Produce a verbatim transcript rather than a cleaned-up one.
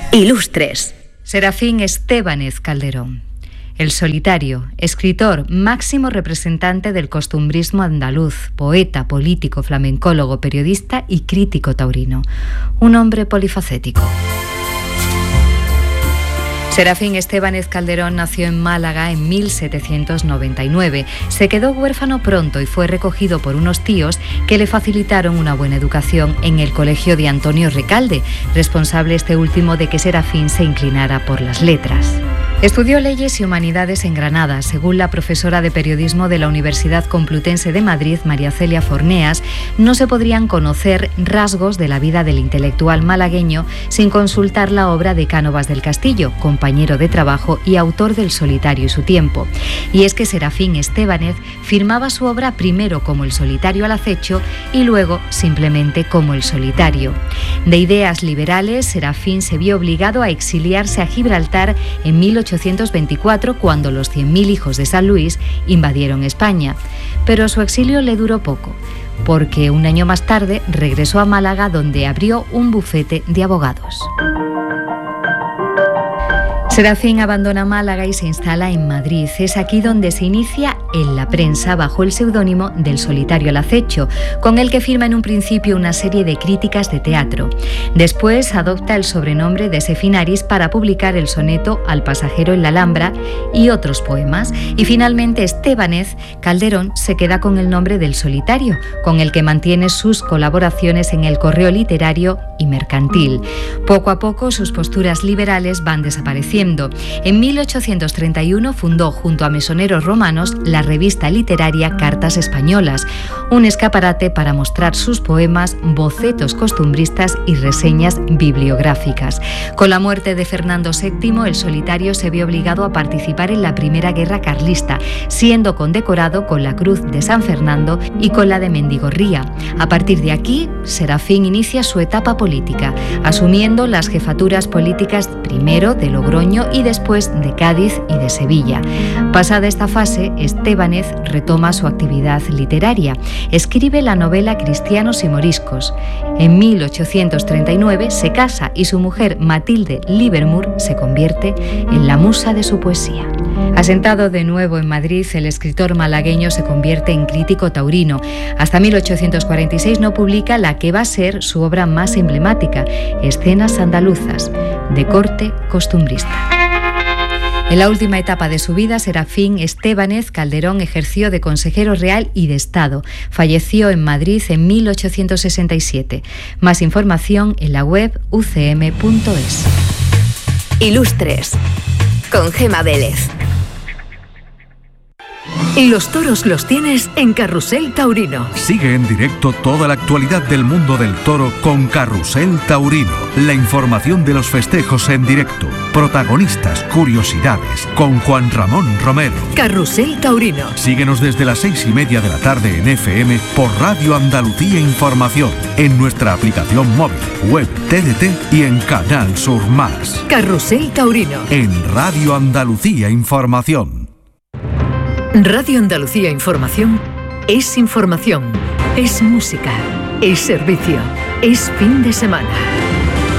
Ilustres. Serafín Estébanez Calderón. El solitario, escritor, máximo representante del costumbrismo andaluz, poeta, político, flamencólogo, periodista y crítico taurino. Un hombre polifacético. Serafín Estébanez Calderón nació en Málaga en mil setecientos noventa y nueve. Se quedó huérfano pronto y fue recogido por unos tíos que le facilitaron una buena educación en el colegio de Antonio Recalde, responsable este último de que Serafín se inclinara por las letras. Estudió Leyes y Humanidades en Granada. Según la profesora de periodismo de la Universidad Complutense de Madrid, María Celia Forneas, no se podrían conocer rasgos de la vida del intelectual malagueño sin consultar la obra de Cánovas del Castillo, compañero de trabajo y autor del Solitario y su tiempo. Y es que Serafín Estébanez firmaba su obra primero como El Solitario al acecho y luego simplemente como El Solitario. De ideas liberales, Serafín se vio obligado a exiliarse a Gibraltar en mil ochocientos veinticuatro, cuando los cien mil hijos de San Luis invadieron España. Pero su exilio le duró poco, porque un año más tarde regresó a Málaga, donde abrió un bufete de abogados. Serafín abandona Málaga y se instala en Madrid. Es aquí donde se inicia en la prensa bajo el seudónimo del Solitario al acecho, con el que firma en un principio una serie de críticas de teatro. Después adopta el sobrenombre de Sefinaris para publicar el soneto Al pasajero en la Alhambra y otros poemas. Y finalmente Estébanez Calderón se queda con el nombre del Solitario, con el que mantiene sus colaboraciones en el Correo Literario y Mercantil. Poco a poco sus posturas liberales van desapareciendo. En mil ochocientos treinta y uno fundó junto a mesoneros romanos la revista literaria Cartas Españolas, un escaparate para mostrar sus poemas, bocetos costumbristas y reseñas bibliográficas. Con la muerte de Fernando séptimo, el Solitario se vio obligado a participar en la Primera Guerra Carlista, siendo condecorado con la Cruz de San Fernando y con la de Mendigorría. A partir de aquí, Serafín inicia su etapa política, asumiendo las jefaturas políticas primero de Logroño y después de Cádiz y de Sevilla. Pasada esta fase, Estébanez retoma su actividad literaria. Escribe la novela Cristianos y moriscos. En mil ochocientos treinta y nueve se casa y su mujer Matilde Livermore se convierte en la musa de su poesía. Asentado de nuevo en Madrid, el escritor malagueño se convierte en crítico taurino. Hasta mil ochocientos cuarenta y seis no publica la que va a ser su obra más emblemática, Escenas andaluzas, de corte costumbrista. En la última etapa de su vida, Serafín Estébanez Calderón ejerció de consejero real y de Estado. Falleció en Madrid en mil ochocientos sesenta y siete. Más información en la web u c m punto es. Ilustres, con Gema Vélez. Los toros los tienes en Carrusel Taurino. Sigue en directo toda la actualidad del mundo del toro con Carrusel Taurino. La información de los festejos en directo, protagonistas, curiosidades, con Juan Ramón Romero. Carrusel Taurino. Síguenos desde las seis y media de la tarde en F M por Radio Andalucía Información, en nuestra aplicación móvil, web, T D T y en Canal Sur Más. Carrusel Taurino. En Radio Andalucía Información. Radio Andalucía Información es información, es música, es servicio, es fin de semana.